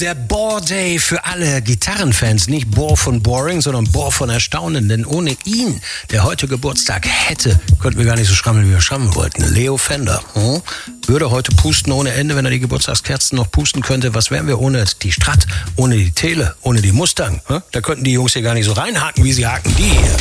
Der Bohr Day für alle Gitarrenfans. Nicht Bohr von Boring, sondern Bohr von Erstaunen. Denn ohne ihn, der heute Geburtstag hätte, könnten wir gar nicht so schrammeln, wie wir schrammeln wollten. Leo Fender würde heute pusten ohne Ende, wenn er die Geburtstagskerzen noch pusten könnte. Was wären wir ohne die Strat, ohne die Tele, ohne die Mustang? Da könnten die Jungs hier gar nicht so reinhaken, wie sie haken die hier.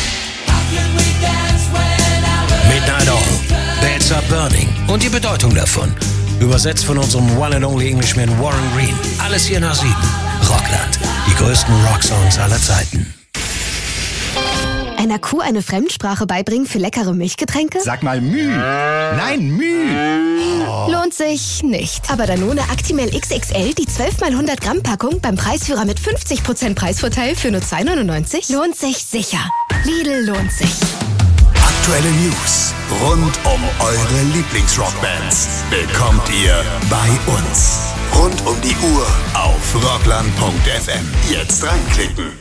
Midnight Oil, Beds Are Burning und die Bedeutung davon. Übersetzt von unserem One and Only Englishman Warren Green. Alles hier nach Süden. Rockland. Die größten Rocksongs aller Zeiten. Einer Kuh eine Fremdsprache beibringen für leckere Milchgetränke? Sag mal Müh. Nein, Müh. Oh. Lohnt sich nicht. Aber Danone Actimel XXL, die 12x100 Gramm Packung beim Preisführer mit 50% Preisvorteil für nur 2,99? Lohnt sich sicher. Lidl lohnt sich. Aktuelle News rund um eure Lieblingsrockbands bekommt ihr bei uns. Rund um die Uhr auf rockland.fm. Jetzt reinklicken.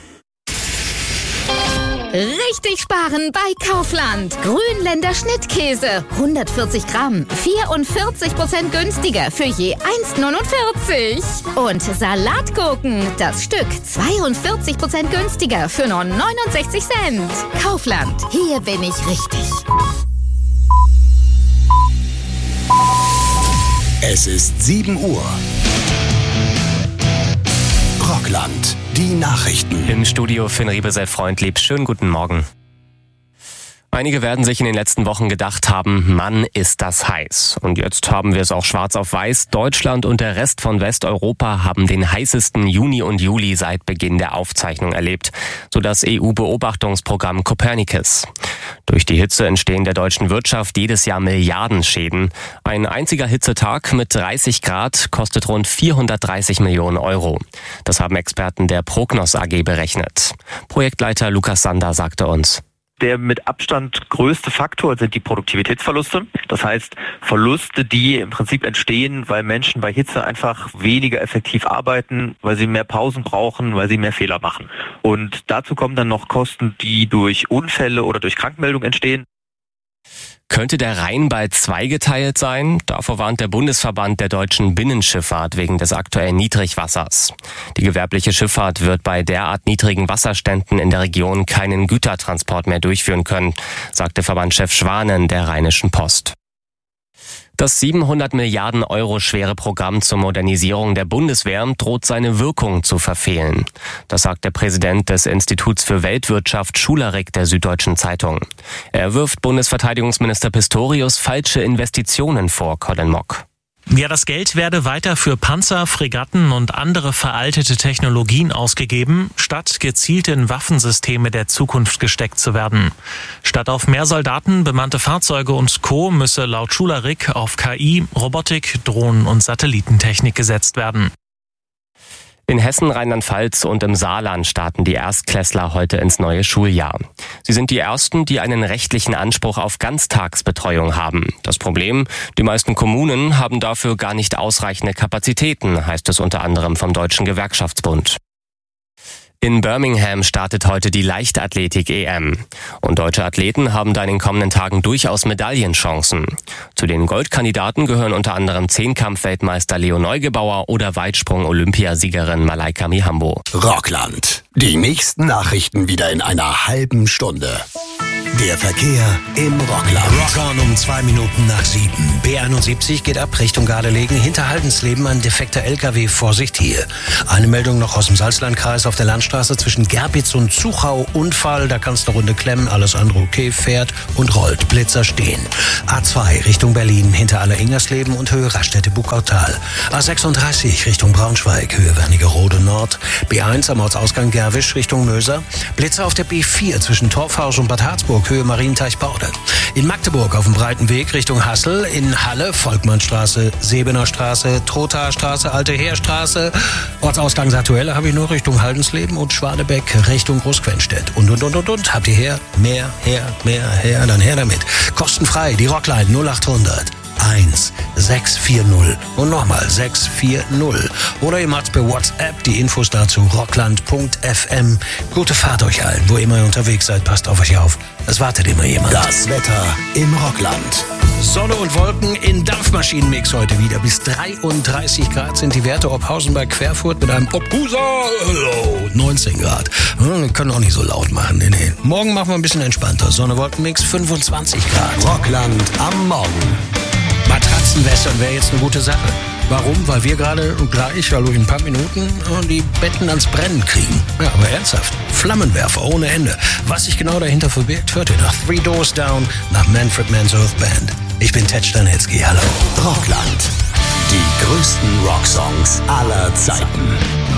Richtig sparen bei Kaufland. Grünländer Schnittkäse. 140 Gramm. 44% günstiger für je 1,49. Und Salatgurken. Das Stück 42% günstiger für nur 69 Cent. Kaufland. Hier bin ich richtig. Es ist 7 Uhr. Rockland. Die Nachrichten. Im Studio Finn Riebesell-Freundlieb. Schönen guten Morgen. Einige werden sich in den letzten Wochen gedacht haben, Mann, ist das heiß. Und jetzt haben wir es auch schwarz auf weiß. Deutschland und der Rest von Westeuropa haben den heißesten Juni und Juli seit Beginn der Aufzeichnung erlebt, so das EU-Beobachtungsprogramm Copernicus. Durch die Hitze entstehen der deutschen Wirtschaft jedes Jahr Milliardenschäden. Ein einziger Hitzetag mit 30 Grad kostet rund 430 Millionen Euro. Das haben Experten der Prognos AG berechnet. Projektleiter Lukas Sander sagte uns: Der mit Abstand größte Faktor sind die Produktivitätsverluste. Das heißt, Verluste, die im Prinzip entstehen, weil Menschen bei Hitze einfach weniger effektiv arbeiten, weil sie mehr Pausen brauchen, weil sie mehr Fehler machen. Und dazu kommen dann noch Kosten, die durch Unfälle oder durch Krankmeldung entstehen. Könnte der Rhein bald zweigeteilt sein? Davor warnt der Bundesverband der deutschen Binnenschifffahrt wegen des aktuellen Niedrigwassers. Die gewerbliche Schifffahrt wird bei derart niedrigen Wasserständen in der Region keinen Gütertransport mehr durchführen können, sagte Verbandschef Schwanen der Rheinischen Post. Das 700 Milliarden Euro schwere Programm zur Modernisierung der Bundeswehr droht seine Wirkung zu verfehlen. Das sagt der Präsident des Instituts für Weltwirtschaft Schularik der Süddeutschen Zeitung. Er wirft Bundesverteidigungsminister Pistorius falsche Investitionen vor, Colin Mock. Ja, das Geld werde weiter für Panzer, Fregatten und andere veraltete Technologien ausgegeben, statt gezielt in Waffensysteme der Zukunft gesteckt zu werden. Statt auf mehr Soldaten, bemannte Fahrzeuge und Co. müsse laut Schularik auf KI, Robotik, Drohnen und Satellitentechnik gesetzt werden. In Hessen, Rheinland-Pfalz und im Saarland starten die Erstklässler heute ins neue Schuljahr. Sie sind die ersten, die einen rechtlichen Anspruch auf Ganztagsbetreuung haben. Das Problem: Die meisten Kommunen haben dafür gar nicht ausreichende Kapazitäten, heißt es unter anderem vom Deutschen Gewerkschaftsbund. In Birmingham startet heute die Leichtathletik-EM. Und deutsche Athleten haben da in den kommenden Tagen durchaus Medaillenchancen. Zu den Goldkandidaten gehören unter anderem Zehnkampf-Weltmeister Leo Neugebauer oder Weitsprung-Olympiasiegerin Malaika Mihambo. Rockland. Die nächsten Nachrichten wieder in einer halben Stunde. Der Verkehr im Rockland. Rock on um 2 Minuten nach 7. B71 geht ab Richtung Gardelegen. Hinter Haldensleben ein defekter LKW. Vorsicht hier. Eine Meldung noch aus dem Salzlandkreis auf der Landstraße zwischen Gerbitz und Zuchau. Unfall, da kannst du eine Runde klemmen. Alles andere okay, fährt und rollt. Blitzer stehen. A2 Richtung Berlin. Hinter Aller-Ingersleben und Höhe Raststätte-Buckautal. A36 Richtung Braunschweig. Höhe Wernigerode Nord. B1 am Ortsausgang Gerwisch Richtung Möser. Blitzer auf der B4 zwischen Torfhaus und Bad Harzburg. Höhe Marienteich-Baude. In Magdeburg auf dem breiten Weg Richtung Hassel. In Halle Volkmannstraße, Sebener Straße, Trothaer Straße, Alte Heerstraße. Ortsausgang Satuelle habe ich nur Richtung Haldensleben und Schwanebeck Richtung Großquenstedt. Und. Habt ihr her? Mehr her, dann her damit. Kostenfrei, die Rockline 0800 640 und nochmal 640. Oder ihr macht's per WhatsApp, die Infos dazu rockland.fm. Gute Fahrt euch allen, wo immer ihr unterwegs seid, passt auf euch auf. Es wartet immer jemand. Das Wetter im Rockland. Sonne und Wolken in Dampfmaschinenmix heute wieder. Bis 33 Grad sind die Werte. Ophausen bei Querfurt mit einem Obhuser 19 Grad. Wir können auch nicht so laut machen. Nee. Morgen machen wir ein bisschen entspannter. Sonne-Wolkenmix 25 Grad. Rockland am Morgen. Matratzenwässern wäre jetzt eine gute Sache. Warum? Weil wir gerade gleich, in ein paar Minuten, die Betten ans Brennen kriegen. Ja, aber ernsthaft. Flammenwerfer ohne Ende. Was sich genau dahinter verbirgt, hört ihr nach Three Doors Down, nach Manfred Mann's Earth Band. Ich bin Ted Stanecki, hallo. Rockland. Die größten Rocksongs aller Zeiten.